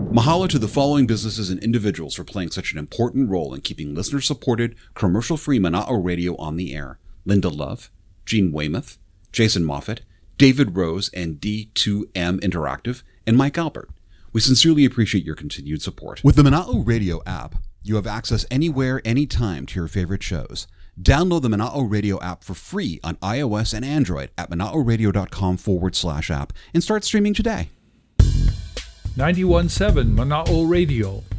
Mahalo to the following businesses and individuals for playing such an important role in keeping listener-supported, commercial-free Mana'o Radio on the air. Linda Love, Gene Weymouth, Jason Moffat, David Rose and D2M Interactive, and Mike Albert. We sincerely appreciate your continued support. With the Mana'o Radio app, you have access anywhere, anytime to your favorite shows. Download the Mana'o Radio app for free on iOS and Android at mana'oradio.com/app and start streaming today. 91.7 Mana'o Radio,